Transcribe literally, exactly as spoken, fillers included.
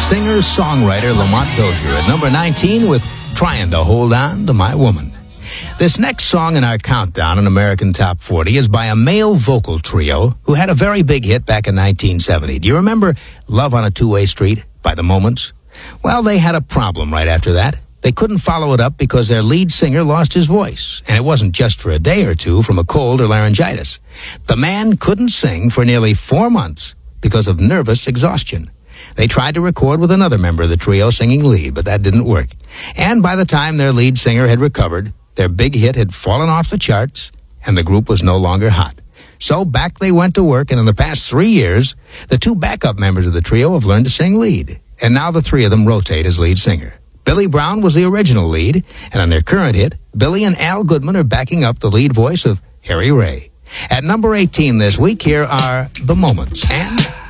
singer-songwriter Lamont Dozier at number nineteen with Trying to Hold On to My Woman. This next song in our countdown in American Top forty is by a male vocal trio who had a very big hit back in nineteen seventy. Do you remember Love on a Two-Way Street by the Moments? Well, they had a problem right after that. They couldn't follow it up because their lead singer lost his voice, and it wasn't just for a day or two from a cold or laryngitis. The man couldn't sing for nearly four months because of nervous exhaustion. They tried to record with another member of the trio singing lead, but that didn't work. And by the time their lead singer had recovered, their big hit had fallen off the charts, and the group was no longer hot. So back they went to work, and in the past three years, the two backup members of the trio have learned to sing lead. And now the three of them rotate as lead singer. Billy Brown was the original lead, and on their current hit, Billy and Al Goodman are backing up the lead voice of Harry Ray. At number eighteen this week, here are The Moments and...